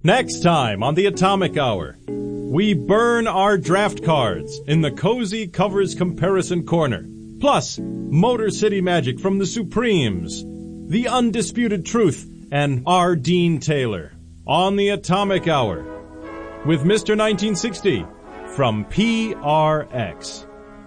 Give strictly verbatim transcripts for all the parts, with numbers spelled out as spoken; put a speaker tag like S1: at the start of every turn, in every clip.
S1: Next time on the Atomic Hour, we burn our draft cards in the Cozy Covers Comparison Corner. Plus, Motor City Magic from the Supremes, The Undisputed Truth, and R. Dean Taylor on the Atomic Hour with Mister nineteen sixty from P R X.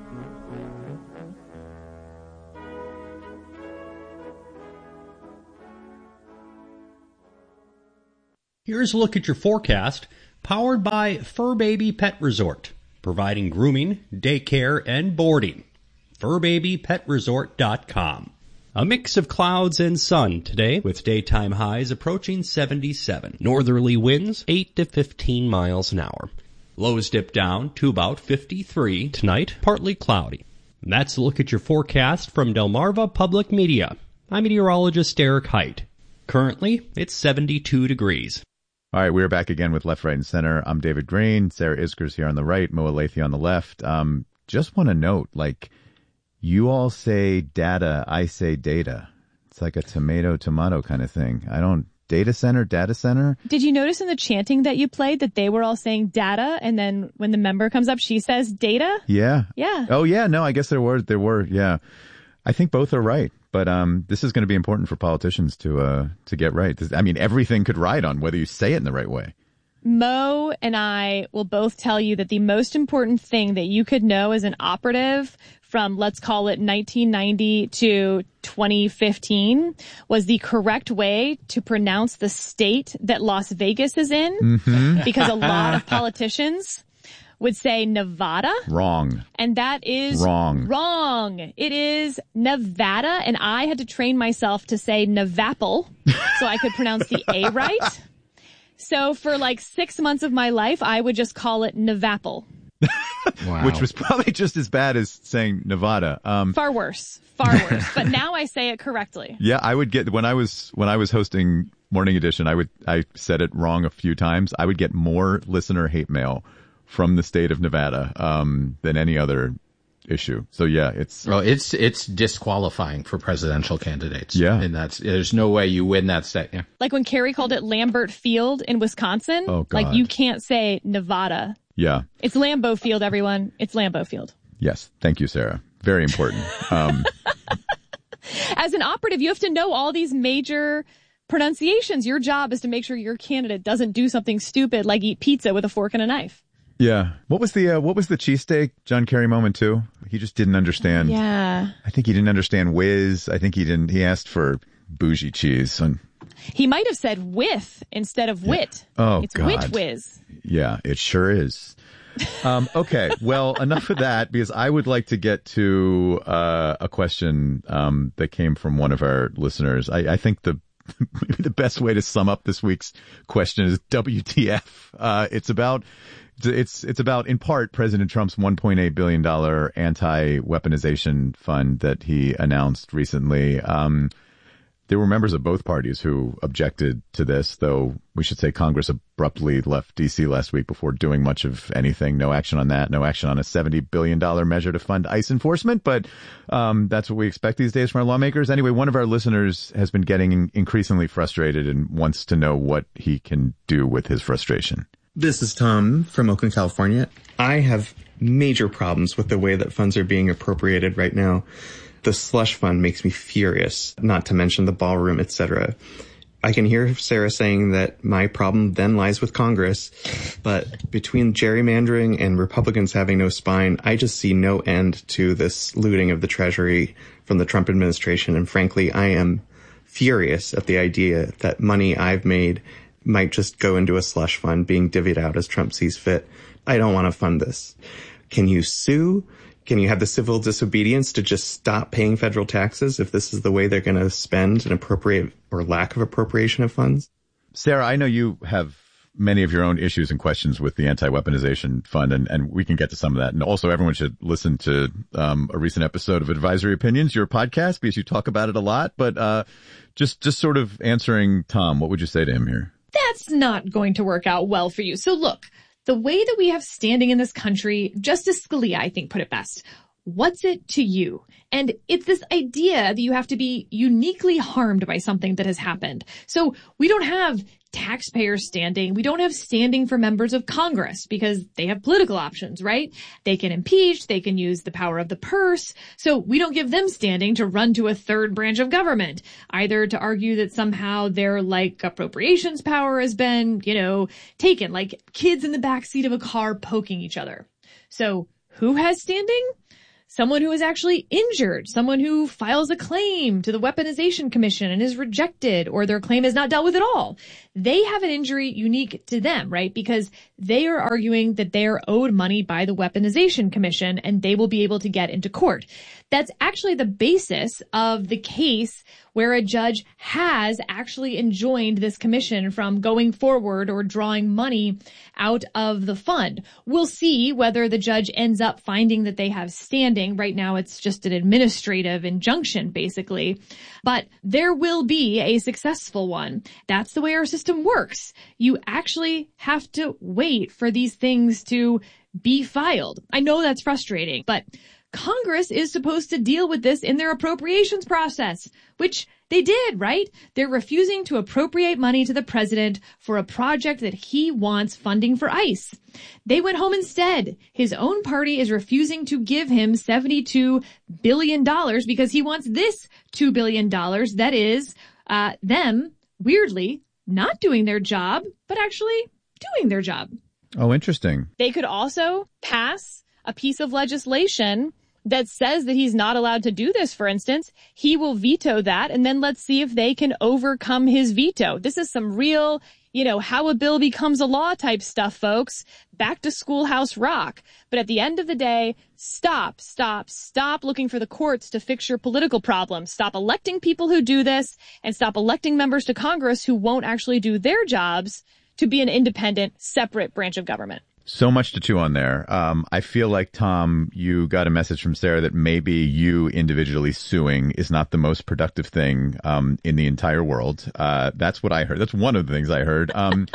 S2: Here's a look at your forecast, powered by Fur Baby Pet Resort, providing grooming, daycare, and boarding. fur baby pet resort dot com. A mix of clouds and sun today, with daytime highs approaching seventy-seven. Northerly winds eight to fifteen miles an hour. Lows dip down to about fifty-three. Tonight, partly cloudy. And that's a look at your forecast from Delmarva Public Media. I'm meteorologist Derek Height. Currently, it's seventy-two degrees.
S3: All right, we're back again with Left, Right, and Center. I'm David Green. Sarah Iskers here on the right, Moa Lathy on the left. Um, just want to note, like, you all say data, I say data. It's like a tomato, tomato kind of thing. I don't, data center, data center.
S4: Did you notice in the chanting that you played that they were all saying data, and then when the member comes up, she says data?
S3: Yeah.
S4: Yeah.
S3: Oh, yeah, no, I guess there were, there were, yeah. I think both are right. But um, this is going to be important for politicians to uh, to get right. I mean, everything could ride on whether you say it in the right way.
S4: Mo and I will both tell you that the most important thing that you could know as an operative from, let's call it nineteen ninety to twenty fifteen, was the correct way to pronounce the state that Las Vegas is in.
S3: Mm-hmm.
S4: Because a lot of politicians would say Nevada.
S3: Wrong.
S4: And that is
S3: wrong.
S4: Wrong. It is Nevada, and I had to train myself to say Nevapple so I could pronounce the A right. So for like six months of my life, I would just call it Nevapple.
S3: Wow. Which was probably just as bad as saying Nevada. Um,
S4: Far worse. Far worse. But now I say it correctly.
S3: Yeah, I would get, when I was, when I was hosting Morning Edition, I would, I said it wrong a few times. I would get more listener hate mail from the state of Nevada, um, than any other issue. So yeah, it's,
S5: well, it's, it's disqualifying for presidential candidates.
S3: Yeah.
S5: And that's, there's no way you win that state. Yeah.
S4: Like when Kerry called it Lambert Field in Wisconsin.
S3: Oh, God.
S4: Like you can't say Nevada.
S3: Yeah.
S4: It's Lambeau Field, everyone. It's Lambeau Field.
S3: Yes. Thank you, Sarah. Very important. Um,
S4: As an operative, you have to know all these major pronunciations. Your job is to make sure your candidate doesn't do something stupid like eat pizza with a fork and a knife.
S3: Yeah. What was the, uh, what was the cheesesteak John Kerry moment too? He just didn't understand.
S4: Yeah.
S3: I think he didn't understand whiz. I think he didn't, he asked for bougie cheese. And
S4: he might have said with instead of wit.
S3: Yeah. Oh,
S4: it's
S3: God.
S4: wit whiz.
S3: Yeah, it sure is. Um, okay. Well, enough of that, because I would like to get to, uh, a question, um, that came from one of our listeners. I, I think the, maybe the best way to sum up this week's question is W T F. Uh, it's about, It's it's about, in part, President Trump's one point eight billion dollars anti-weaponization fund that he announced recently. Um, there were members of both parties who objected to this, though we should say Congress abruptly left D C last week before doing much of anything. No action on that. No action on a seventy billion dollars measure to fund ICE enforcement. But um, that's what we expect these days from our lawmakers. Anyway, one of our listeners has been getting increasingly frustrated and wants to know what he can do with his frustration.
S6: This is Tom from Oakland, California. I have major problems with the way that funds are being appropriated right now. The slush fund makes me furious, not to mention the ballroom, et cetera. I can hear Sarah saying that my problem then lies with Congress, but between gerrymandering and Republicans having no spine, I just see no end to this looting of the Treasury from the Trump administration. And frankly, I am furious at the idea that money I've made might just go into a slush fund being divvied out as Trump sees fit. I don't want to fund this. Can you sue? Can you have the civil disobedience to just stop paying federal taxes if this is the way they're going to spend an appropriate or lack of appropriation of funds?
S3: Sarah, I know you have many of your own issues and questions with the anti-weaponization fund, and, and we can get to some of that. And also everyone should listen to um, a recent episode of Advisory Opinions, your podcast, because you talk about it a lot. But uh, just just sort of answering Tom, what would you say to him here?
S7: That's not going to work out well for you. So look, the way that we have standing in this country, Justice Scalia, I think, put it best. what's it to you? And it's this idea that you have to be uniquely harmed by something that has happened. So we don't have taxpayers standing. We don't have standing for members of Congress because they have political options, right? They can impeach. They can use the power of the purse. So we don't give them standing to run to a third branch of government, either to argue that somehow their like appropriations power has been, you know, taken, like kids in the backseat of a car poking each other. So who has standing? Someone who is actually injured, someone who files a claim to the Weaponization Commission and is rejected, or their claim is not dealt with at all. They have an injury unique to them, right? Because they are arguing that they are owed money by the Weaponization Commission and they will be able to get into court. That's actually the basis of the case where a judge has actually enjoined this commission from going forward or drawing money out of the fund. We'll see whether the judge ends up finding that they have standing. Right now, it's just an administrative injunction, basically. But there will be a successful one. That's the way our system works. You actually have to wait for these things to be filed. I know that's frustrating, but Congress is supposed to deal with this in their appropriations process, which they did, right? They're refusing to appropriate money to the president for a project that he wants funding for ICE. They went home instead. His own party is refusing to give him seventy-two billion dollars because he wants this two billion dollars. That is, uh, them, weirdly, not doing their job, but actually doing their job.
S3: Oh, interesting.
S4: They could also pass a piece of legislation that says that he's not allowed to do this, for instance. He will veto that, and then let's see if they can overcome his veto. This is some real, you know, how a bill becomes a law type stuff, folks. Back to Schoolhouse Rock. But at the end of the day, stop, stop, stop looking for the courts to fix your political problems. Stop electing people who do this, and stop electing members to Congress who won't actually do their jobs to be an independent, separate branch of government.
S3: So much to chew on there. Um, I feel like, Tom, you got a message from Sarah that maybe you individually suing is not the most productive thing um, in the entire world. Uh, that's what I heard. That's one of the things I heard. Um,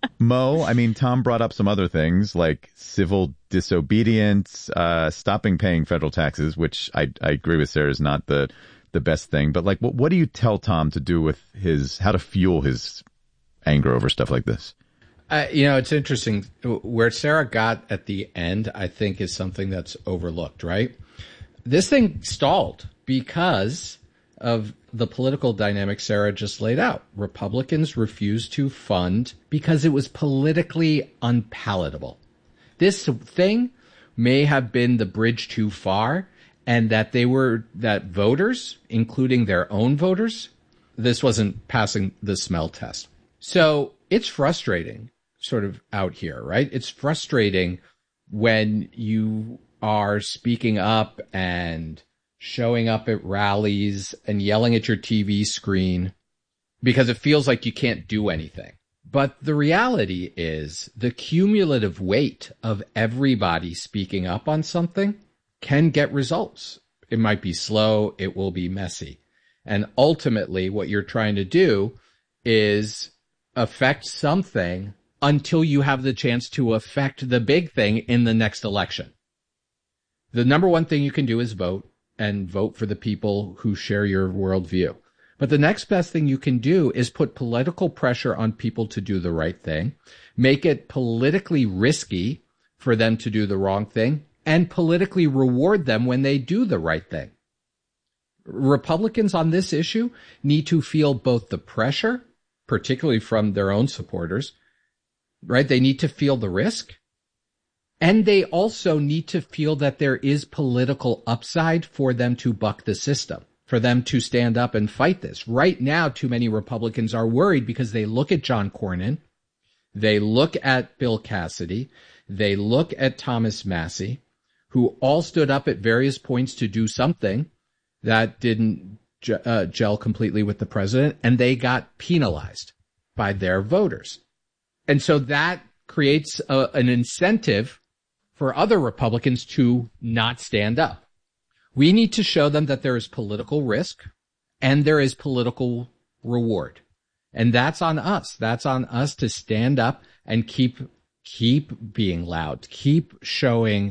S3: Mo, I mean, Tom brought up some other things like civil disobedience, uh, stopping paying federal taxes, which I, I agree with Sarah is not the, the best thing. But like, what, what do you tell Tom to do with his, how to fuel his anger over stuff like this?
S5: Uh, you know, it's interesting. Where Sarah got at the end, I think, is something that's overlooked, right? This thing stalled because of the political dynamic Sarah just laid out. Republicans refused to fund because it was politically unpalatable. This thing may have been the bridge too far, and that they were, that voters, including their own voters, this wasn't passing the smell test. So it's frustrating. Sort of out here, right? It's frustrating when you are speaking up and showing up at rallies and yelling at your T V screen because it feels like you can't do anything. But the reality is the cumulative weight of everybody speaking up on something can get results. It might be slow. It will be messy. And ultimately what you're trying to do is affect something until you have the chance to affect the big thing in the next election. The number one thing you can do is vote, and vote for the people who share your worldview. But the next best thing you can do is put political pressure on people to do the right thing, make it politically risky for them to do the wrong thing, and politically reward them when they do the right thing. Republicans on this issue need to feel both the pressure, particularly from their own supporters, right? They need to feel the risk. And they also need to feel that there is political upside for them to buck the system, for them to stand up and fight this. Right now, too many Republicans are worried because they look at John Cornyn, they look at Bill Cassidy, they look at Thomas Massie, who all stood up at various points to do something that didn't uh, gel completely with the president, and they got penalized by their voters. And so that creates a, an incentive for other Republicans to not stand up. We need to show them that there is political risk and there is political reward. And that's on us. That's on us to stand up and keep, keep being loud, keep showing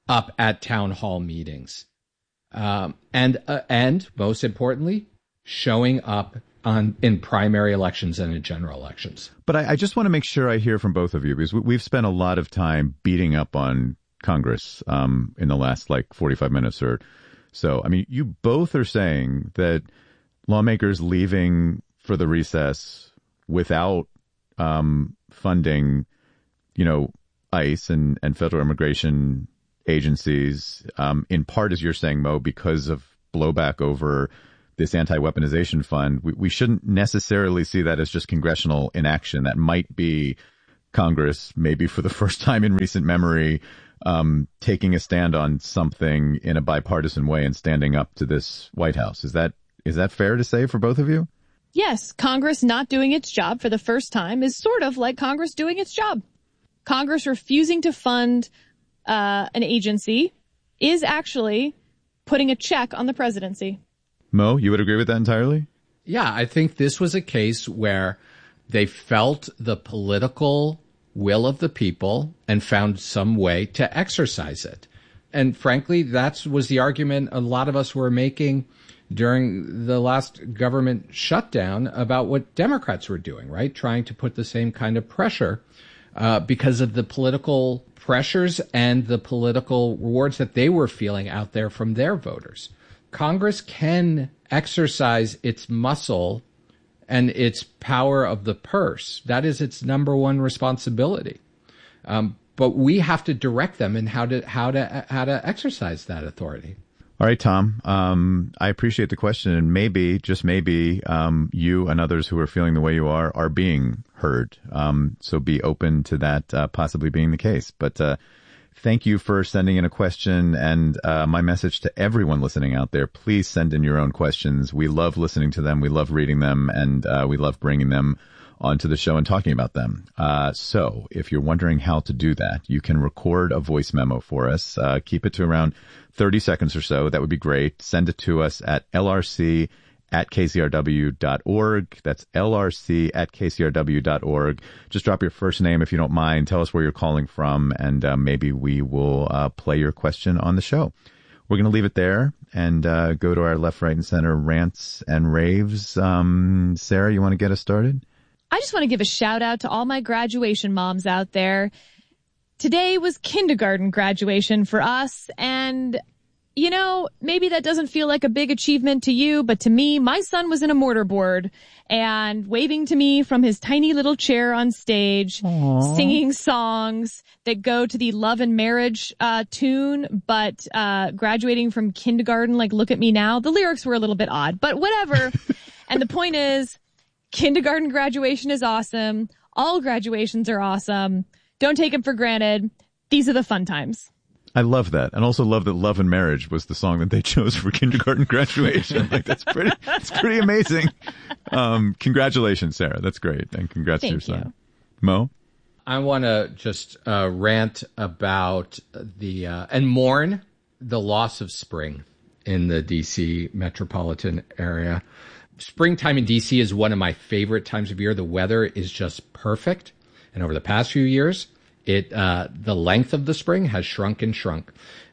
S5: up at town hall meetings. Um, and, uh, and most importantly, showing up on in primary elections and in general elections.
S3: But I, I just want to make sure I hear from both of you, because we, we've spent a lot of time beating up on Congress um, in the last like forty-five minutes or so. I mean, you both are saying that lawmakers leaving for the recess without um, funding, you know, ICE and, and federal immigration agencies, um, in part, as you're saying, Mo, because of blowback over this anti-weaponization fund, we, we shouldn't necessarily see that as just congressional inaction. That might be Congress, maybe for the first time in recent memory, um, taking a stand on something in a bipartisan way and standing up to this White House. Is that is that fair to say for both of you?
S4: Yes, Congress not doing its job for the first time is sort of like Congress doing its job. Congress refusing to fund uh, an agency is actually putting a check on the presidency.
S3: Mo, you would agree with that entirely?
S5: Yeah, I think this was a case where they felt the political will of the people and found some way to exercise it. And frankly, that was the argument a lot of us were making during the last government shutdown about what Democrats were doing, right? Trying to put the same kind of pressure uh, because of the political pressures and the political rewards that they were feeling out there from their voters. Congress can exercise its muscle and its power of the purse. That is its number one responsibility. Um, but we have to direct them in how to how to how to exercise that authority.
S3: All right, Tom. Um, I appreciate the question, and maybe, just maybe, um, you and others who are feeling the way you are are being heard. Um, so be open to that uh, possibly being the case. But uh, thank you for sending in a question, and uh, my message to everyone listening out there: please send in your own questions. We love listening to them, we love reading them, and uh, we love bringing them onto the show and talking about them. Uh, so if you're wondering how to do that, you can record a voice memo for us. Uh, keep it to around thirty seconds or so. That would be great. Send it to us at L R C at K C R W dot org. That's L R C at K C R W dot org. Just drop your first name if you don't mind. Tell us where you're calling from, and uh, maybe we will uh, play your question on the show. We're going to leave it there and uh, go to our left, right, and center rants and raves. Um, Sarah, you want to get us started?
S4: I just want to give a shout out to all my graduation moms out there. Today was kindergarten graduation for us, and you know, maybe that doesn't feel like a big achievement to you, but to me, my son was in a mortarboard and waving to me from his tiny little chair on stage, Aww. Singing songs that go to the Love and Marriage uh tune, but uh graduating from kindergarten, like Look at Me Now. The lyrics were a little bit odd, but whatever. And the point is, kindergarten graduation is awesome. All graduations are awesome. Don't take them for granted. These are the fun times.
S3: I love that. And also love that Love and Marriage was the song that they chose for kindergarten graduation. Like, that's pretty, it's pretty amazing. Um, congratulations, Sarah. That's great. And congrats
S4: Thank
S3: to your son.
S4: You.
S3: Mo?
S5: I want to just uh, rant about the, uh, and mourn the loss of spring in the D C metropolitan area. Springtime in D C is one of my favorite times of year. The weather is just perfect. And over the past few years, it uh the length of the spring has shrunk and shrunk.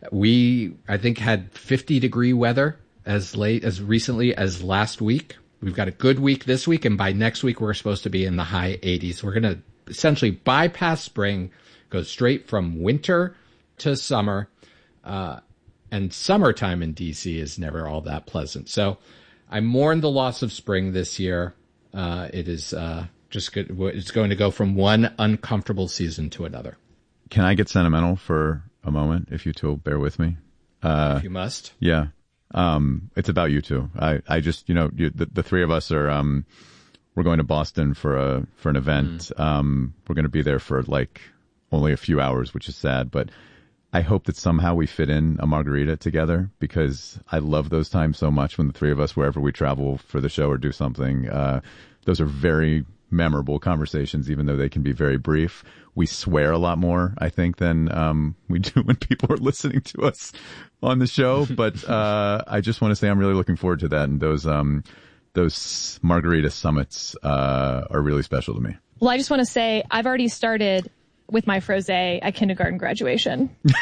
S5: We, I think, had fifty degree weather as late as recently as last week. We've got a good week this week, and by next week, we're supposed to be in the high eighties. We're going to essentially bypass spring, go straight from winter to summer. Uh, and summertime in D C is never all that pleasant. So I mourn the loss of spring this year. Uh, it is uh, just good. It's going to go from one uncomfortable season to another.
S3: Can I get sentimental for a moment, if you two will bear with me? Uh,
S5: if you must.
S3: Yeah. Um, it's about you two. I, I just, you know, you, the, the three of us are, um, we're going to Boston for a, for an event. Mm. Um, we're going to be there for like only a few hours, which is sad, but I hope that somehow we fit in a margarita together, because I love those times so much when the three of us, wherever we travel for the show or do something, uh, those are very memorable conversations, even though they can be very brief. We swear a lot more, I think, than um, we do when people are listening to us on the show. But uh, I just want to say I'm really looking forward to that. And those um, those margarita summits uh, are really special to me.
S4: Well, I just want to say I've already started with my frosé at kindergarten graduation.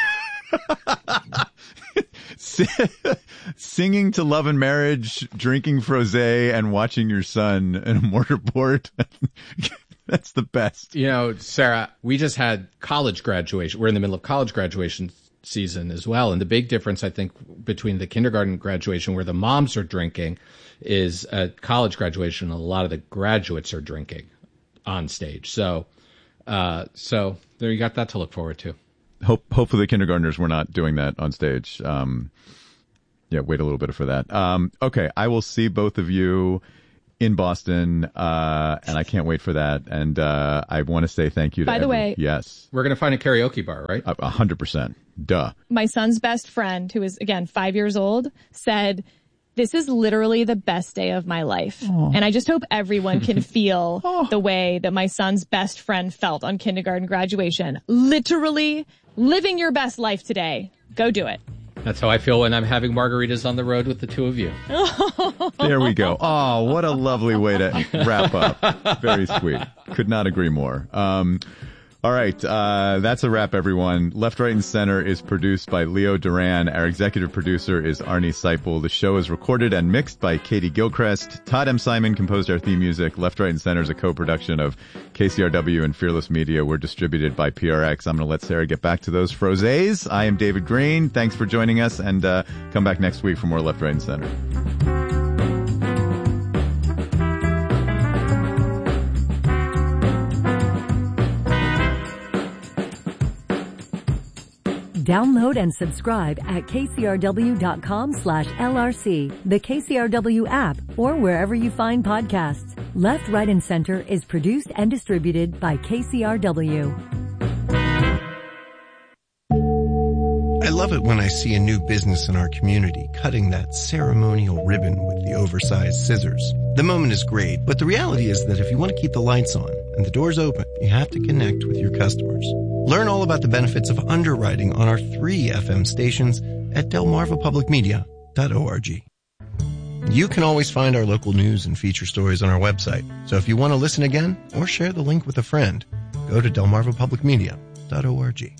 S3: Singing to Love and Marriage, drinking frosé, and watching your son in a mortarboard. That's the best.
S5: You know, Sarah, we just had college graduation. We're in the middle of college graduation season as well. And the big difference, I think, between the kindergarten graduation where the moms are drinking is at college graduation, a lot of the graduates are drinking on stage. So, uh, so there you got that to look forward to.
S3: Hope, hopefully the kindergartners were not doing that on stage. Um, yeah, wait a little bit for that. Um, okay. I will see both of you in Boston, uh, and I can't wait for that. And, uh, I want to say thank you to
S4: By the
S3: every-
S4: way,
S3: yes.
S5: We're going to find a karaoke bar, right?
S3: A hundred percent. Duh.
S4: my son's best friend, who is, again, five years old, said, this is literally the best day of my life. Aww. And I just hope everyone can feel the way that my son's best friend felt on kindergarten graduation. Literally living your best life today. Go do it.
S5: That's how I feel when I'm having margaritas on the road with the two of you.
S3: There we go. Oh, what a lovely way to wrap up. Very sweet. Could not agree more. Um, all right. Uh, that's a wrap, everyone. Left, Right, and Center is produced by Leo Duran. Our executive producer is Arnie Seipel. The show is recorded and mixed by Katie Gilchrist. Todd M. Simon composed our theme music. Left, Right, and Center is a co-production of K C R W and Fearless Media. We're distributed by P R X. I'm going to let Sarah get back to those frosés. I am David Green. Thanks for joining us, and uh, come back next week for more Left, Right, and Center.
S8: Download and subscribe at kcrw.com slash LRC, the K C R W app, or wherever you find podcasts. Left, Right, and Center is produced and distributed by K C R W.
S9: I love it when I see a new business in our community cutting that ceremonial ribbon with the oversized scissors. The moment is great, but the reality is that if you want to keep the lights on and the doors open, you have to connect with your customers. Learn all about the benefits of underwriting on our three F M stations at delmarva public media dot org. You can always find our local news and feature stories on our website. So if you want to listen again or share the link with a friend, go to delmarva public media dot org.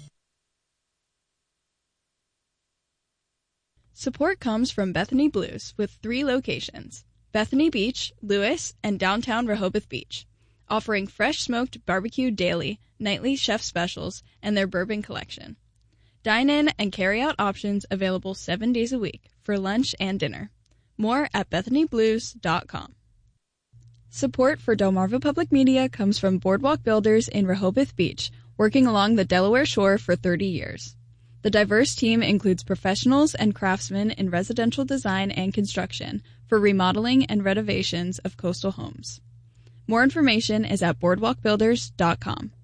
S10: Support comes from Bethany Blues with three locations: Bethany Beach, Lewis, and downtown Rehoboth Beach, offering fresh smoked barbecue daily, nightly chef specials, and their bourbon collection. Dine-in and carry-out options available seven days a week for lunch and dinner. More at bethany blues dot com. Support for Delmarva Public Media comes from Boardwalk Builders in Rehoboth Beach, working along the Delaware Shore for thirty years. The diverse team includes professionals and craftsmen in residential design and construction for remodeling and renovations of coastal homes. More information is at boardwalk builders dot com.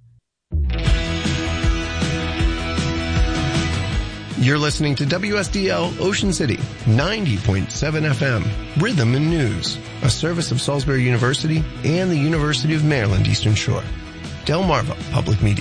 S9: You're listening to W S D L Ocean City, ninety point seven F M, Rhythm and News, a service of Salisbury University and the University of Maryland Eastern Shore. Delmarva Public Media.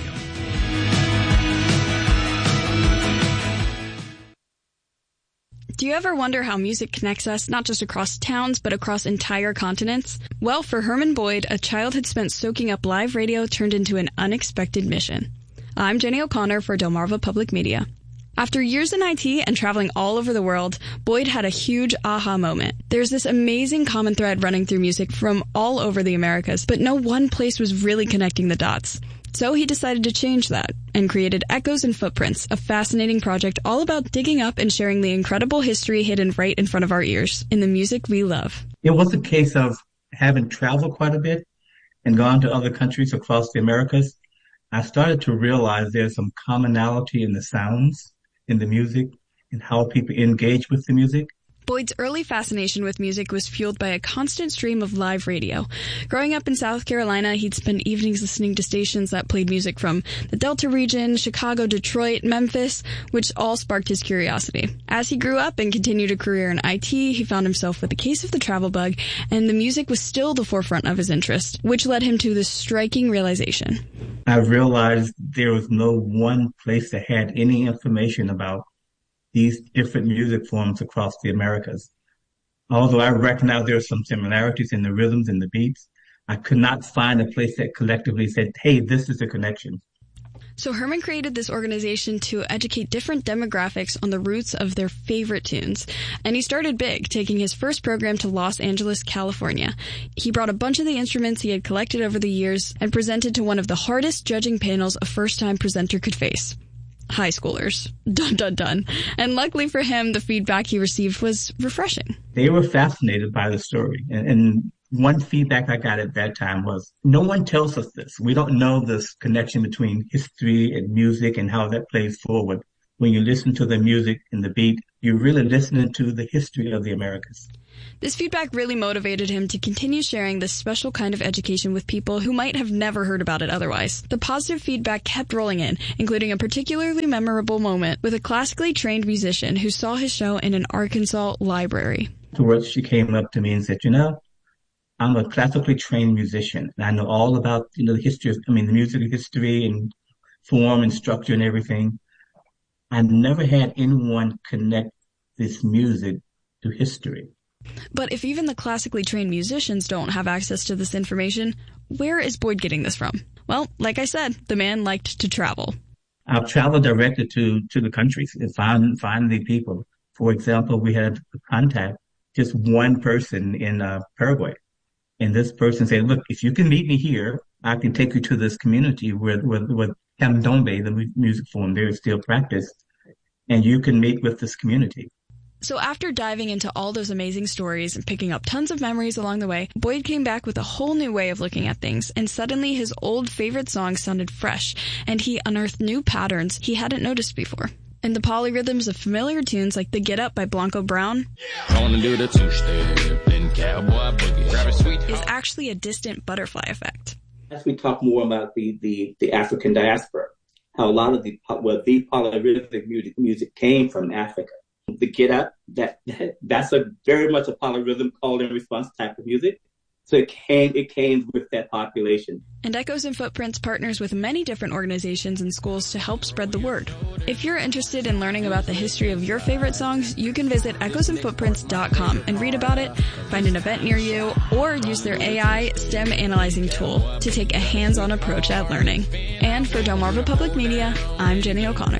S10: Do you ever wonder how music connects us, not just across towns, but across entire continents? Well, for Herman Boyd, a childhood spent soaking up live radio turned into an unexpected mission. I'm Jenny O'Connor for Delmarva Public Media. After years in I T and traveling all over the world, Boyd had a huge aha moment. There's this amazing common thread running through music from all over the Americas, but no one place was really connecting the dots. So he decided to change that and created Echoes and Footprints, a fascinating project all about digging up and sharing the incredible history hidden right in front of our ears in the music we love.
S11: It was a case of having traveled quite a bit and gone to other countries across the Americas. I started to realize there's some commonality in the sounds, in the music, and how people engage with the music.
S10: Boyd's early fascination with music was fueled by a constant stream of live radio. Growing up in South Carolina, he'd spend evenings listening to stations that played music from the Delta region, Chicago, Detroit, Memphis, which all sparked his curiosity. As he grew up and continued a career in I T, he found himself with a case of the travel bug, and the music was still the forefront of his interest, which led him to this striking realization.
S11: I realized there was no one place that had any information about these different music forms across the Americas. Although I recognize there are some similarities in the rhythms and the beats, I could not find a place that collectively said, hey, this is a connection.
S10: So Herman created this organization to educate different demographics on the roots of their favorite tunes. And he started big, taking his first program to Los Angeles, California. He brought a bunch of the instruments he had collected over the years and presented to one of the hardest judging panels a first-time presenter could face. High schoolers. Dun, dun, dun. And luckily for him, the feedback he received was refreshing.
S11: They were fascinated by the story. And, and one feedback I got at that time was, no one tells us this. We don't know this connection between history and music and how that plays forward. When you listen to the music and the beat, you're really listening to the history of the Americas.
S10: This feedback really motivated him to continue sharing this special kind of education with people who might have never heard about it otherwise. The positive feedback kept rolling in, including a particularly memorable moment with a classically trained musician who saw his show in an Arkansas library.
S11: Afterwards, she came up to me and said, you know, I'm a classically trained musician, and I know all about, you know, the history of, I mean, the music history and form and structure and everything. I've never had anyone connect this music to history.
S10: But if even the classically trained musicians don't have access to this information, where is Boyd getting this from? Well, like I said, the man liked to travel.
S11: I've traveled directly to, to the countries and find, find the people. For example, we had a contact, just one person in uh, Paraguay. And this person said, look, if you can meet me here, I can take you to this community where, where, where Candombe, the music form, there is still practiced, and you can meet with this community.
S10: So after diving into all those amazing stories and picking up tons of memories along the way, Boyd came back with a whole new way of looking at things, and suddenly his old favorite songs sounded fresh, and he unearthed new patterns he hadn't noticed before. And the polyrhythms of familiar tunes like The Get Up by Blanco Brown is actually a distant butterfly effect.
S12: As we talk more about the, the, the African diaspora, how a lot of the, well, the polyrhythmic music, music came from Africa. The Get Up, that, that that's a very much a polyrhythm call and response type of music. So it came, it came with that population.
S10: And Echoes and Footprints partners with many different organizations and schools to help spread the word. If you're interested in learning about the history of your favorite songs, you can visit echoes and footprints dot com and read about it, find an event near you, or use their A I STEM analyzing tool to take a hands-on approach at learning. And for Delmarva Public Media, I'm Jenny O'Connor.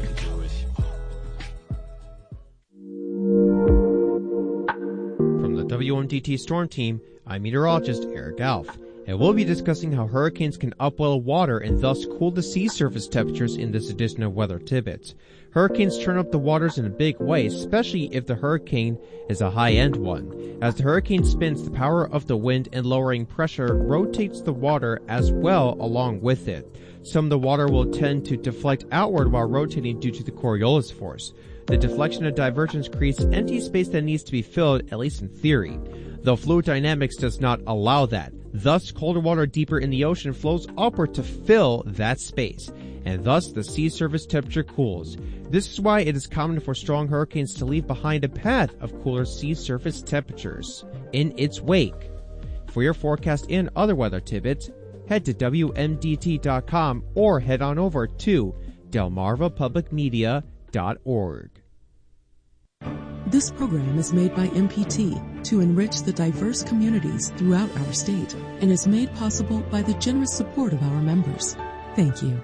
S13: From the W M D T Storm Team, I'm meteorologist Eric Alf, and we'll be discussing how hurricanes can upwell water and thus cool the sea surface temperatures in this edition of Weather Tidbits. Hurricanes turn up the waters in a big way, especially if the hurricane is a high-end one. As the hurricane spins, the power of the wind and lowering pressure rotates the water as well along with it. Some of the water will tend to deflect outward while rotating due to the Coriolis force. The deflection and divergence creates empty space that needs to be filled, at least in theory. Though fluid dynamics does not allow that. Thus, colder water deeper in the ocean flows upward to fill that space, and thus the sea surface temperature cools. This is why it is common for strong hurricanes to leave behind a path of cooler sea surface temperatures in its wake. For your forecast and other weather tidbits, head to W M D T dot com or head on over to Delmarva Public Media dot org.
S14: This program is made by M P T to enrich the diverse communities throughout our state and is made possible by the generous support of our members. Thank you.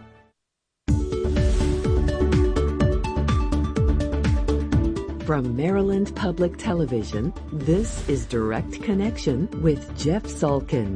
S15: From Maryland Public Television, this is Direct Connection with Jeff Salkin.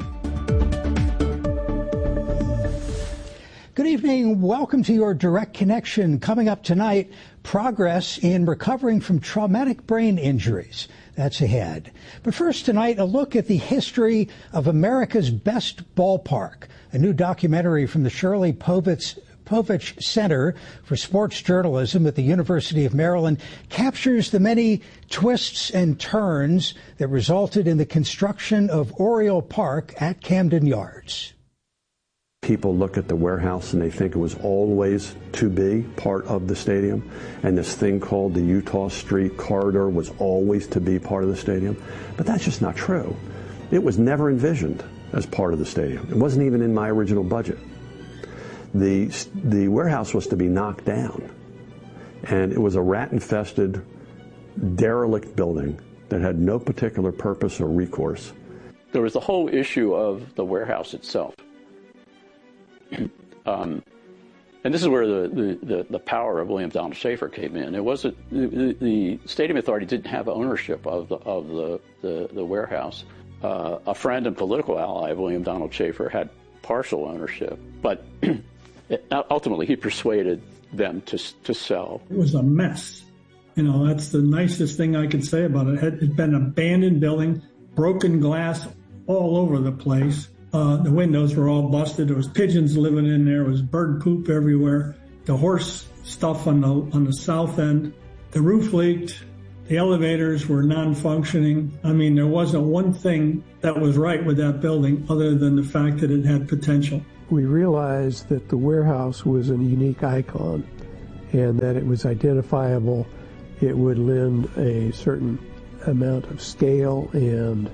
S16: Good evening. Welcome to your Direct Connection. Coming up tonight, progress in recovering from traumatic brain injuries. That's ahead. But first tonight, a look at the history of America's Best Ballpark, a new documentary from the Shirley Povich, Povich Center for Sports Journalism at the University of Maryland captures the many twists and turns that resulted in the construction of Oriole Park at Camden Yards.
S17: People look at the warehouse and they think it was always to be part of the stadium, and this thing called the Eutaw Street Corridor was always to be part of the stadium. But that's just not true. It was never envisioned as part of the stadium. It wasn't even in my original budget. The, the warehouse was to be knocked down, and it was a rat-infested, derelict building that had no particular purpose or recourse.
S18: There was the whole issue of the warehouse itself. Um, And this is where the, the, the, the power of William Donald Schaefer came in. It wasn't the, the Stadium Authority didn't have ownership of the of the the, the warehouse. Uh, a friend and political ally of William Donald Schaefer had partial ownership, but ultimately he persuaded them to to sell.
S19: It was a mess. You know, that's the nicest thing I could say about it. It had been an abandoned building, broken glass all over the place. Uh, the windows were all busted. There was pigeons living in there. There was bird poop everywhere. The horse stuff on the on the south end. The roof leaked. The elevators were non-functioning. I mean, there wasn't one thing that was right with that building other than the fact that it had potential.
S20: We realized that the warehouse was a unique icon and that it was identifiable. It would lend a certain amount of scale and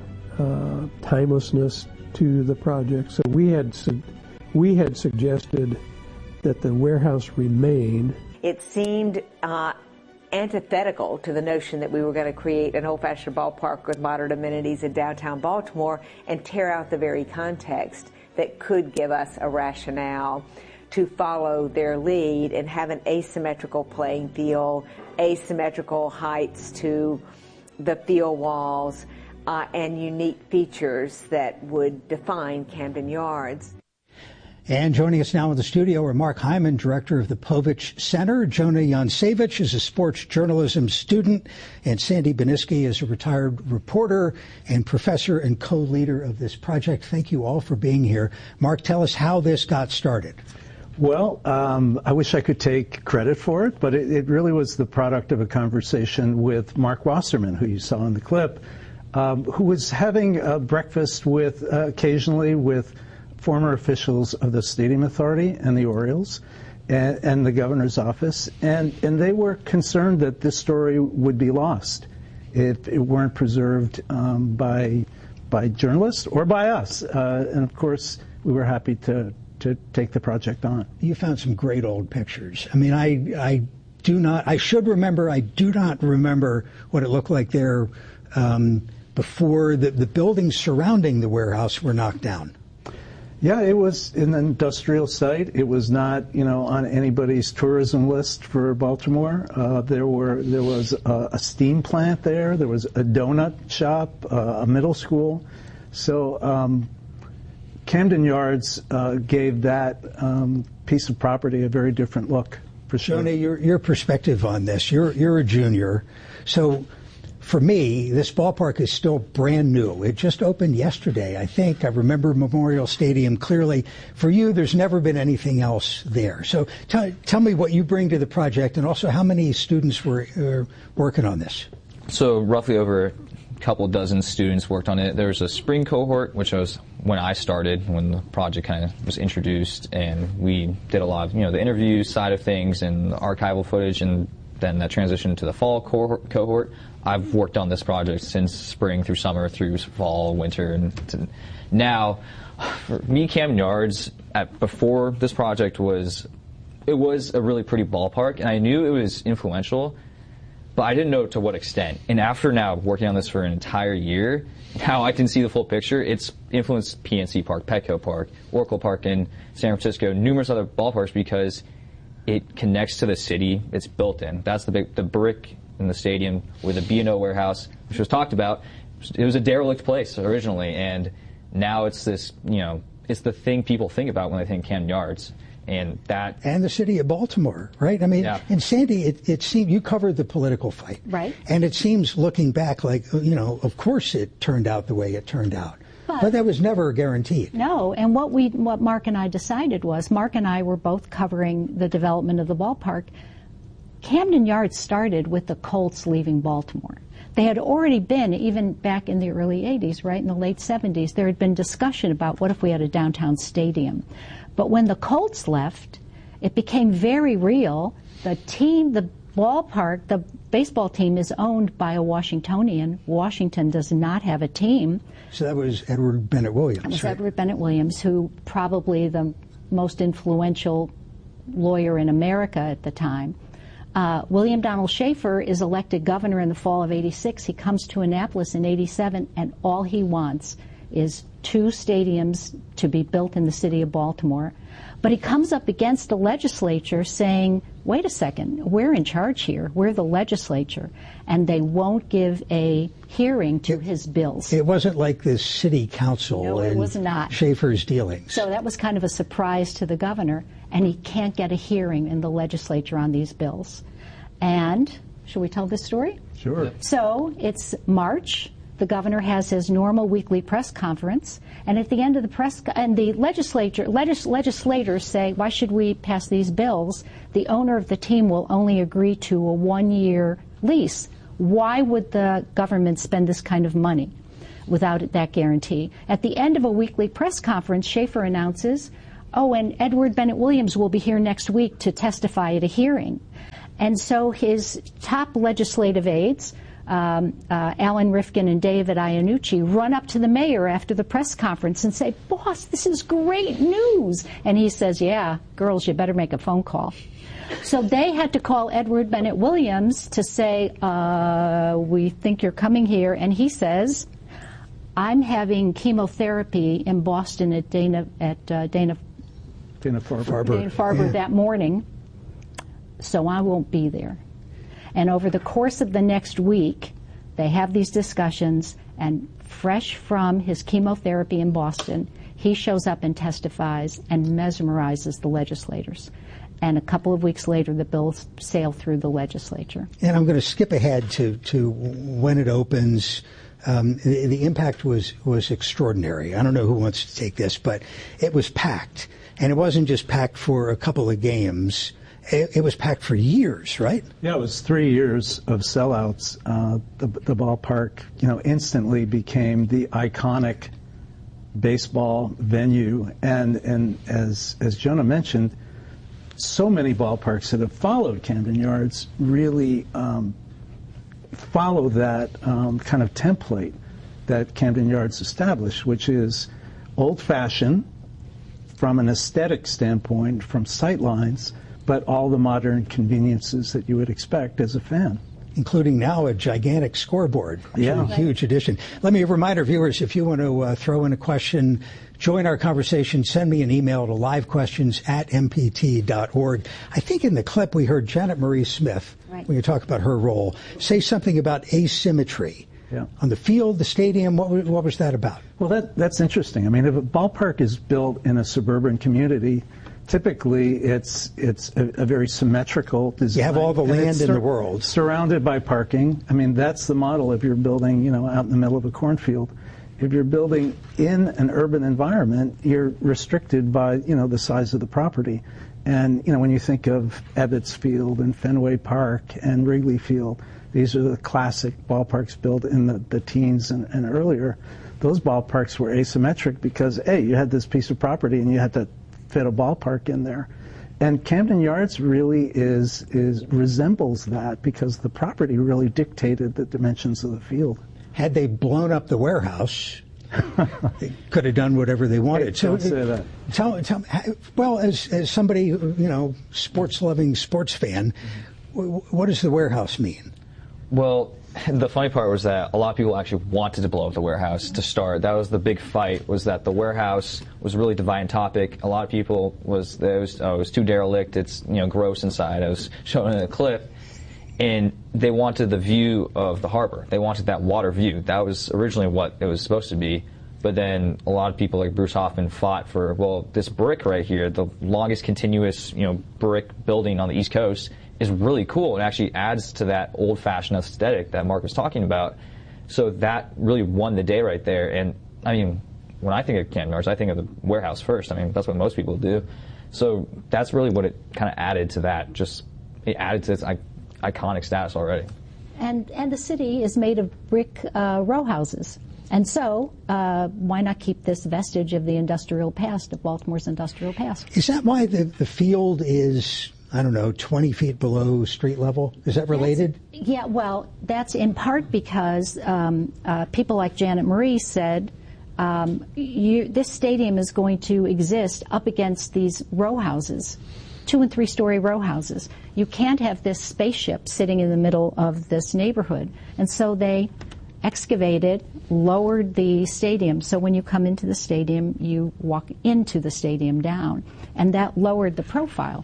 S20: uh, timelessness to the project. So we had su- we had suggested that the warehouse remain.
S21: It seemed uh, antithetical to the notion that we were going to create an old-fashioned ballpark with modern amenities in downtown Baltimore and tear out the very context that could give us a rationale to follow their lead and have an asymmetrical playing field, asymmetrical heights to the field walls, Uh, and unique features that would define Camden Yards.
S16: And joining us now in the studio are Mark Hyman, director of the Povich Center. Jonah Yancevich is a sports journalism student, and Sandy Beniski is a retired reporter and professor and co-leader of this project. Thank you all for being here. Mark, tell us how this got started.
S22: Well, um, I wish I could take credit for it, but it, it really was the product of a conversation with Mark Wasserman, who you saw in the clip. Um, who was having uh, breakfast with uh, occasionally with former officials of the Stadium Authority and the Orioles and, and the governor's office, and, and they were concerned that this story would be lost if it weren't preserved um, by by journalists or by us. Uh, and of course, we were happy to to take the project on.
S16: You found some great old pictures. I mean, I I do not. I should remember. I do not remember what it looked like there. Um, before the, the buildings surrounding the warehouse were knocked down.
S22: Yeah, it was an industrial site. It was not, you know, on anybody's tourism list for Baltimore. Uh, there were there was a, a steam plant there. There was a donut shop, uh, a middle school. So um, Camden Yards uh, gave that um, piece of property a very different look, for sure.
S16: Jonah, your your perspective on this. You're you're a junior, so. For me, this ballpark is still brand new. It just opened yesterday, I think. I remember Memorial Stadium clearly. For you, there's never been anything else there. So t- tell me what you bring to the project and also how many students were uh, working on this.
S23: So roughly over a couple dozen students worked on it. There was a spring cohort, which was when I started, when the project kind of was introduced, and we did a lot of, you know, the interview side of things and the archival footage, and then that transitioned to the fall cohort. I've worked on this project since spring through summer through fall, winter, and to now. For me, Camden Yards, at, before this project was, it was a really pretty ballpark, and I knew it was influential, but I didn't know to what extent. And after now working on this for an entire year, now I can see the full picture. It's influenced P N C Park, Petco Park, Oracle Park in San Francisco, numerous other ballparks, because it connects to the city. It's built in. That's the big, the brick in the stadium where the B and O warehouse, which was talked about, it was a derelict place originally, and now it's this, you know, it's the thing people think about when they think Camden Yards, and that
S16: and the city of Baltimore, right? I mean,
S23: yeah.
S16: And Sandy, it, it seemed you covered the political fight,
S24: right?
S16: And it seems, looking back, like, you know, of course it turned out the way it turned out.
S24: But,
S16: but that was never guaranteed.
S24: No, and what we, what Mark and I decided was, Mark and I were both covering the development of the ballpark. Camden Yards started with the Colts leaving Baltimore. They had already been, even back in the early eighties, right, in the late seventies, there had been discussion about what if we had a downtown stadium. But when the Colts left, it became very real. The team, the ballpark, the baseball team is owned by a Washingtonian. Washington does not have a team.
S16: So that was Edward Bennett Williams.
S24: That was
S16: right?
S24: Edward Bennett Williams, who probably the most influential lawyer in America at the time. Uh, William Donald Schaefer is elected governor in the fall of eighty-six. He comes to Annapolis in eighty-seven, and all he wants is two stadiums to be built in the city of Baltimore. But he comes up against the legislature saying, wait a second, we're in charge here. We're the legislature. And they won't give a hearing to his bills.
S16: It wasn't like the city council
S24: no,
S16: and
S24: it was not.
S16: Schaefer's dealings.
S24: So that was kind of a surprise to the governor, and he can't get a hearing in the legislature on these bills. And, should we tell this story?
S22: Sure.
S24: So it's March. The governor has his normal weekly press conference, and at the end of the press, and the legislature, legis, legislators say, why should we pass these bills? The owner of the team will only agree to a one-year lease. Why would the government spend this kind of money without that guarantee? At the end of a weekly press conference, Schaefer announces, oh, and Edward Bennett Williams will be here next week to testify at a hearing. And so his top legislative aides, Um, uh, Alan Rifkin and David Iannucci, run up to the mayor after the press conference and say, boss, this is great news. And he says, yeah, girls, you better make a phone call. So they had to call Edward Bennett Williams to say, uh, we think you're coming here. And he says, I'm having chemotherapy in Boston at Dana, at uh, Dana,
S22: Dana-Farber,
S24: Dana-Farber
S22: yeah.
S24: that morning, so I won't be there. And over the course of the next week, they have these discussions, and fresh from his chemotherapy in Boston, he shows up and testifies and mesmerizes the legislators. And a couple of weeks later, the bills sail through the legislature.
S16: And I'm going to skip ahead to, to when it opens. Um, the, the impact was, was extraordinary. I don't know who wants to take this, but it was packed. And it wasn't just packed for a couple of games. It, it was packed for years, right?
S22: Yeah, it was three years of sellouts. Uh, the, the ballpark, you know, instantly became the iconic baseball venue. And, and as, as Jonah mentioned, so many ballparks that have followed Camden Yards really um, follow that um, kind of template that Camden Yards established, which is old-fashioned from an aesthetic standpoint, from sight lines, but all the modern conveniences that you would expect as a fan.
S16: Including now a gigantic scoreboard.
S22: Yeah.
S16: A huge addition. Let me remind our viewers, if you want to uh, throw in a question, join our conversation, send me an email to livequestions at m p t dot org. I think in the clip we heard Janet Marie Smith, right, when you talk about her role, say something about asymmetry.
S22: Yeah.
S16: On the field, the stadium, what, what was that about?
S22: Well, that, that's interesting. I mean, if a ballpark is built in a suburban community, typically it's it's a, a very symmetrical design.
S16: You have all the land in
S22: sur-
S16: the world.
S22: Surrounded by parking. I mean, that's the model if you're building, you know, out in the middle of a cornfield. If you're building in an urban environment, you're restricted by, you know, the size of the property. And, you know, when you think of Ebbets Field and Fenway Park and Wrigley Field, these are the classic ballparks built in the, the teens and, and earlier. Those ballparks were asymmetric because, A, you had this piece of property and you had to fit a ballpark in there. And Camden Yards really is is resembles that because the property really dictated the dimensions of the field.
S16: Had they blown up the warehouse, they could have done whatever they wanted.
S22: Hey, don't say that.
S16: Tell, tell, well, as as somebody, you know, sports-loving sports fan, what does the warehouse mean?
S23: Well, the funny part was that a lot of people actually wanted to blow up the warehouse to start. That was the big fight, was that the warehouse was a really dividing topic. A lot of people was, it was, oh, it was too derelict, it's, you know, gross inside. I was showing in a clip. And they wanted the view of the harbor. They wanted that water view. That was originally what it was supposed to be. But then a lot of people like Bruce Hoffman fought for, well, this brick right here, the longest continuous, you know, brick building on the East Coast, is really cool. It actually adds to that old-fashioned aesthetic that Mark was talking about. So that really won the day right there. And, I mean, when I think of Camden Yards, I think of the warehouse first. I mean, that's what most people do. So that's really what it kind of added to that. Just, it added to its I- iconic status already.
S24: And, and the city is made of brick uh, row houses. And so, uh, why not keep this vestige of the industrial past, of Baltimore's industrial past?
S16: Is that why the, the field is, I don't know, twenty feet below street level? Is that related?
S24: That's, yeah, well, that's in part because um, uh, people like Janet Marie said, um, you, this stadium is going to exist up against these row houses, two and three story row houses. You can't have this spaceship sitting in the middle of this neighborhood. And so they excavated, lowered the stadium. So when you come into the stadium, you walk into the stadium down, and that lowered the profile.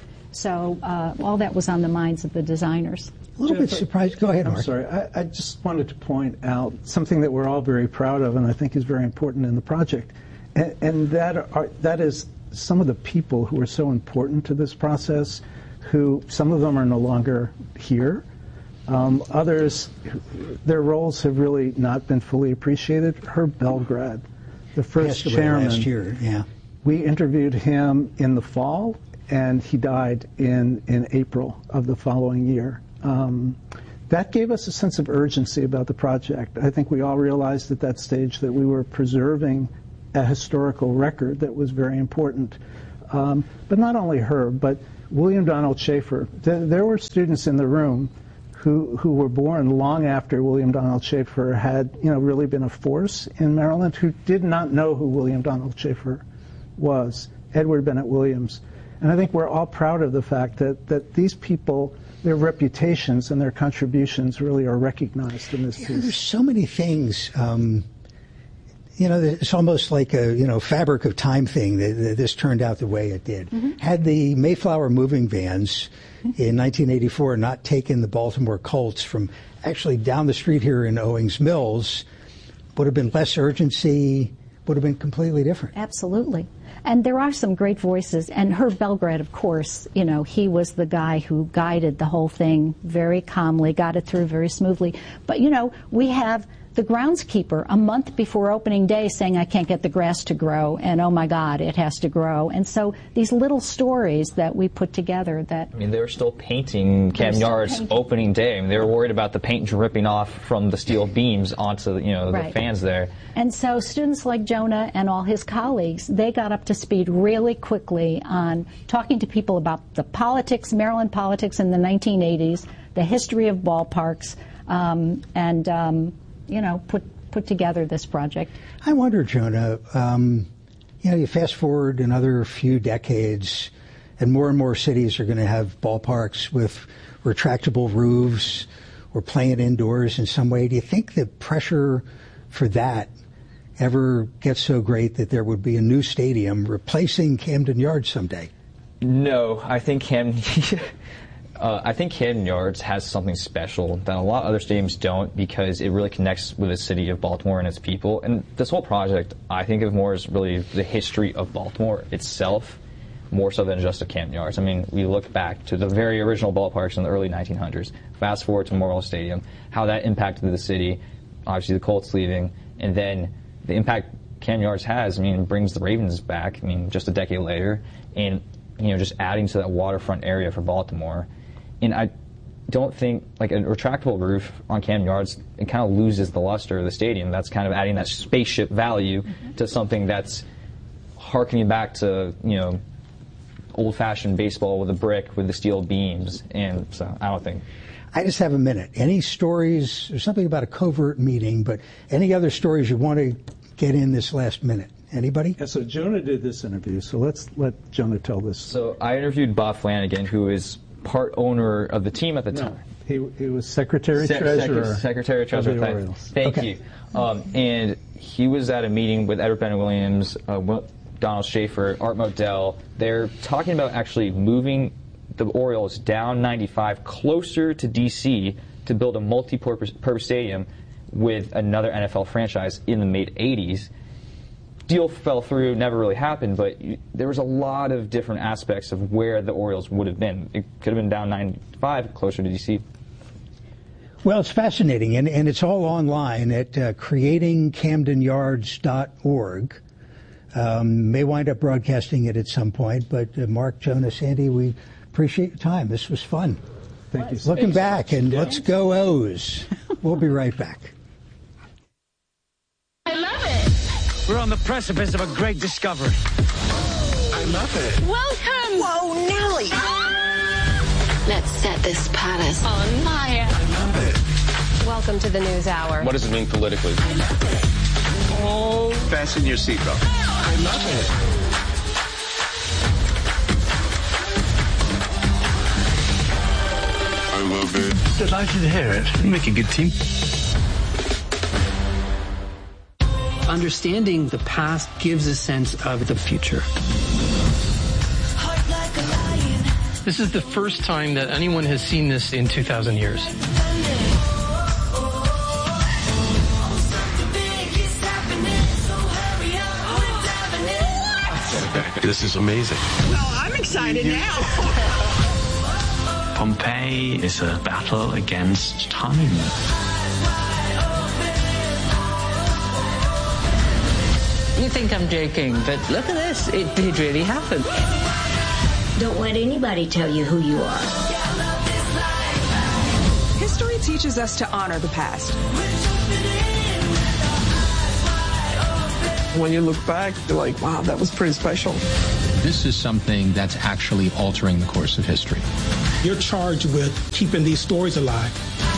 S24: So uh, all that was on the minds of the designers.
S22: A little bit surprised. Go ahead, Mark. I'm sorry. I, I just wanted to point out something that we're all very proud of, and I think is very important in the project, and, and that are, that is some of the people who are so important to this process, who some of them are no longer here. Um, others, their roles have really not been fully appreciated. Herb Belgrad, the first chairman.
S16: Last year, yeah.
S22: We interviewed him in the fall, and he died in, in April of the following year. Um, that gave us a sense of urgency about the project. I think we all realized at that stage that we were preserving a historical record that was very important. Um, but not only Herb, but William Donald Schaefer. Th- there were students in the room who who were born long after William Donald Schaefer had, you know, really been a force in Maryland, who did not know who William Donald Schaefer was, Edward Bennett Williams. And I think we're all proud of the fact that, that these people, their reputations and their contributions really are recognized in this
S16: yeah,
S22: piece.
S16: There's so many things. Um, you know, it's almost like a, you know, fabric of time thing that, that this turned out the way it did. Mm-hmm. Had the Mayflower moving vans in nineteen eighty-four not taken the Baltimore Colts from actually down the street here in Owings Mills, would have been less urgency, would have been completely different.
S24: Absolutely. And there are some great voices. And Herb Belgrad, of course, you know, he was the guy who guided the whole thing very calmly, got it through very smoothly. But, you know, we have the groundskeeper a month before opening day saying, I can't get the grass to grow, and oh my God, it has to grow. And so these little stories that we put together that...
S23: I mean, they were still painting Camden Yards opening day. I mean, they were worried about the paint dripping off from the steel beams onto, you know,
S24: right.
S23: the fans there.
S24: And so students like Jonah and all his colleagues, they got up to speed really quickly on talking to people about the politics, Maryland politics in the nineteen eighties, the history of ballparks, um, and... Um, you know, put put together this project.
S16: I wonder, Jonah, um, you know, you fast forward another few decades, and more and more cities are going to have ballparks with retractable roofs or playing indoors in some way. Do you think the pressure for that ever gets so great that there would be a new stadium replacing Camden Yards someday?
S23: No, I think Camden... Uh, I think Camden Yards has something special that a lot of other stadiums don't, because it really connects with the city of Baltimore and its people. And this whole project, I think of more as really the history of Baltimore itself, more so than just a Camden Yards. I mean, we look back to the very original ballparks in the early nineteen hundreds, fast forward to Memorial Stadium, how that impacted the city, obviously the Colts leaving, and then the impact Camden Yards has, I mean, brings the Ravens back, I mean, just a decade later, and, you know, just adding to that waterfront area for Baltimore. And I don't think, like, a retractable roof on Camden Yards, it kind of loses the luster of the stadium. That's kind of adding that spaceship value mm-hmm. to something that's harkening back to, you know, old-fashioned baseball with a brick with the steel beams. And so I don't think.
S16: I just have a minute. Any stories, there's something about a covert meeting, but any other stories you want to get in this last minute? Anybody?
S22: Yeah, so Jonah did this interview, so let's let Jonah tell this.
S23: So I interviewed Bob Flanagan, who is part owner of the team at the time.
S22: No, he, he was secretary
S23: Se-
S22: treasurer.
S23: Sec- secretary treasurer.
S22: Of the Orioles.
S23: Thank
S22: okay.
S23: you. Um, and he was at a meeting with Edward Bennett Williams, uh, Donald Schaefer, Art Modell. They're talking about actually moving the Orioles down ninety-five closer to D C to build a multi-purpose purpose stadium with another N F L franchise in the mid eighties. Deal fell through, never really happened, but there was a lot of different aspects of where the Orioles would have been. It could have been down ninety-five, closer to D C.
S16: Well, it's fascinating, and, and it's all online at uh, creating camden yards dot org. Um, may wind up broadcasting it at some point, but uh, Mark, Jonah, Sandy, we appreciate your time. This was fun.
S22: Thank you.
S16: Looking back, and yeah. Let's go O's. We'll be right back.
S1: I love it. We're on the precipice of a great discovery.
S2: I love it.
S1: Welcome.
S2: Whoa, Nelly.
S6: Let's set this palace on fire.
S2: I love it.
S6: Welcome to the News Hour.
S7: What does it mean politically?
S2: I love it.
S7: Oh. Fasten your seatbelt.
S2: I love it.
S7: I love it.
S1: Delighted to hear it. You make a good team.
S3: Understanding the past gives a sense of the future.
S4: This is the first time that anyone has seen this in two thousand years.
S2: This is amazing.
S5: Well, I'm excited now.
S8: Pompeii is a battle against time.
S25: You think I'm joking, but look at this. It did really happen.
S26: Don't let anybody tell you who you are.
S5: History teaches us to honor the past.
S27: When you look back, you're like, wow, that was pretty special.
S28: This is something that's actually altering the course of history.
S29: You're charged with keeping these stories alive.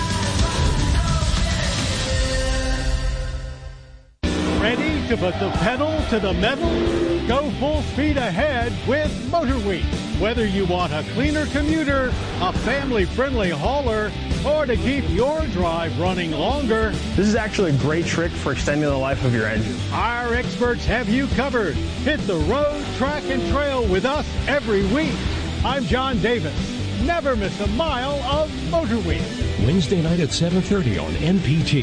S30: Ready to put the pedal to the metal? Go full speed ahead with MotorWeek. Whether you want a cleaner commuter, a family-friendly hauler, or to keep your drive running longer.
S31: This is actually a great trick for extending the life of your engine.
S30: Our experts have you covered. Hit the road, track, and trail with us every week. I'm John Davis. Never miss a mile of MotorWeek.
S32: Wednesday night at seven thirty on N P T.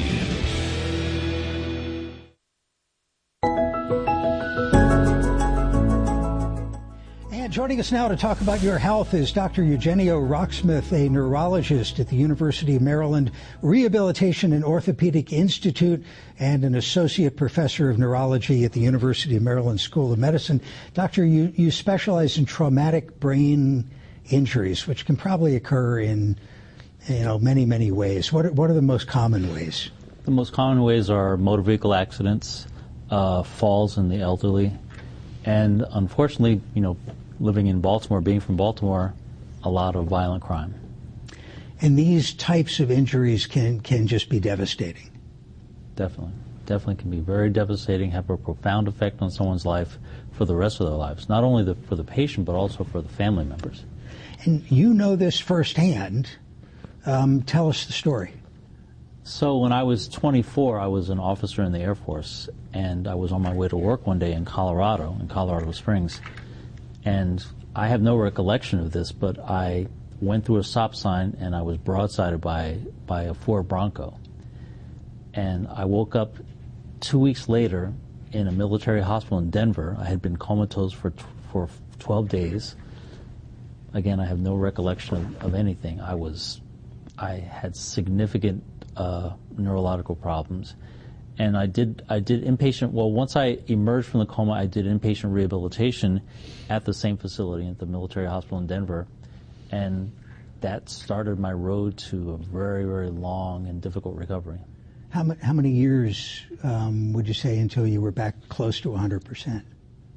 S16: Joining us now to talk about your health is Doctor Eugenio Rocksmith, a neurologist at the University of Maryland Rehabilitation and Orthopedic Institute and an associate professor of neurology at the University of Maryland School of Medicine. Doctor, you, you specialize in traumatic brain injuries, which can probably occur in, you know, many, many ways. What are, what are the most common ways?
S33: The most common ways are motor vehicle accidents, uh, falls in the elderly, and unfortunately, you know, living in Baltimore, being from Baltimore, a lot of violent crime.
S16: And these types of injuries can, can just be devastating.
S33: Definitely. Definitely can be very devastating, have a profound effect on someone's life for the rest of their lives, not only the, for the patient, but also for the family members.
S16: And you know this firsthand. Um, tell us the story.
S33: So when I was twenty-four, I was an officer in the Air Force, and I was on my way to work one day in Colorado, in Colorado Springs. And I have no recollection of this, but I went through a stop sign and I was broadsided by, by a Ford Bronco. And I woke up two weeks later in a military hospital in Denver. I had been comatose for, for twelve days. Again, I have no recollection of, of anything. I was, I had significant uh, neurological problems. And I did I did inpatient, well, once I emerged from the coma, I did inpatient rehabilitation at the same facility, at the military hospital in Denver. And that started my road to a very, very long and difficult recovery.
S16: How, ma- how many years um, would you say until you were back close to one hundred percent?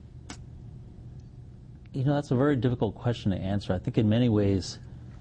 S33: You know, that's a very difficult question to answer. I think in many ways,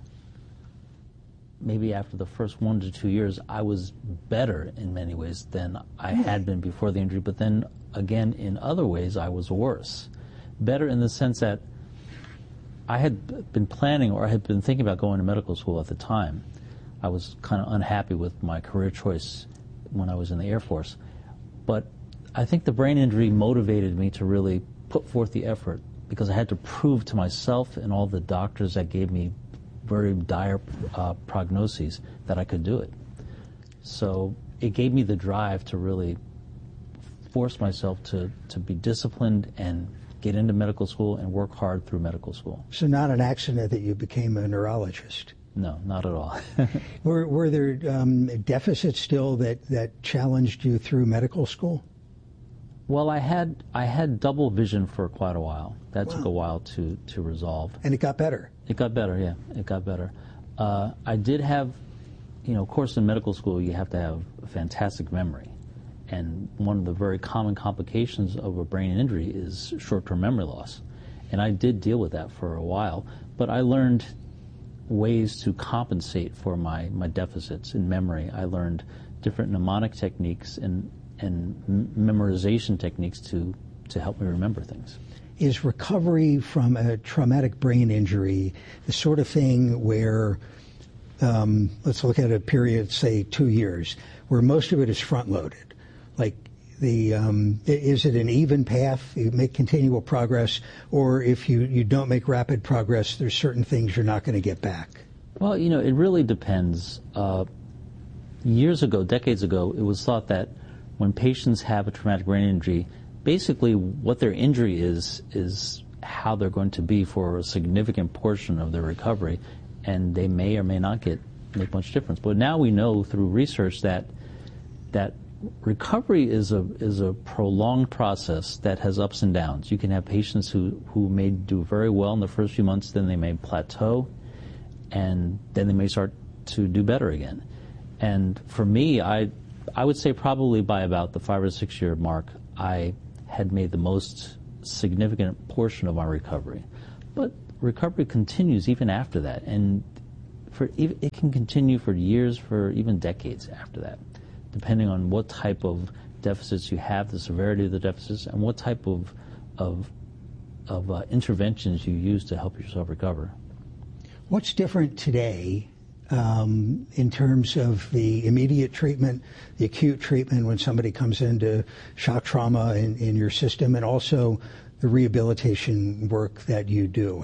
S33: maybe after the first one to two years, I was better in many ways than I had been before the injury. But then again, in other ways, I was worse. Better in the sense that I had been planning, or I had been thinking about going to medical school at the time. I was kind of unhappy with my career choice when I was in the Air Force. But I think the brain injury motivated me to really put forth the effort, because I had to prove to myself and all the doctors that gave me very dire uh, prognoses that I could do it. So it gave me the drive to really force myself to, to be disciplined and get into medical school and work hard through medical school.
S16: So not an accident that you became a neurologist?
S33: No, not at all.
S16: were, were there um, deficits still that, that challenged you through medical school?
S33: Well, I had I had double vision for quite a while. That wow. took a while to, to resolve.
S16: And it got better?
S33: It got better, yeah. It got better. Uh, I did have, you know, of course in medical school you have to have a fantastic memory. And one of the very common complications of a brain injury is short-term memory loss. And I did deal with that for a while. But I learned ways to compensate for my, my deficits in memory. I learned different mnemonic techniques and and memorization techniques to, to help me remember things.
S16: Is recovery from a traumatic brain injury the sort of thing where, um, let's look at a period, say two years, where most of it is front-loaded? Like the um, is it an even path? You make continual progress, or if you, you don't make rapid progress, there's certain things you're not going to get back?
S33: Well, you know, it really depends. Uh, years ago, decades ago, it was thought that when patients have a traumatic brain injury, basically what their injury is is how they're going to be for a significant portion of their recovery, and they may or may not get make much difference. But now we know through research that that recovery is a is a prolonged process that has ups and downs. You can have patients who, who may do very well in the first few months, then they may plateau, and then they may start to do better again. And for me, I I would say probably by about the five or six year mark, I had made the most significant portion of my recovery. But recovery continues even after that, and for it can continue for years, for even decades after that, depending on what type of deficits you have, the severity of the deficits, and what type of of, of uh, interventions you use to help yourself recover.
S16: What's different today um, in terms of the immediate treatment, the acute treatment when somebody comes into shock trauma in, in your system, and also the rehabilitation work that you do?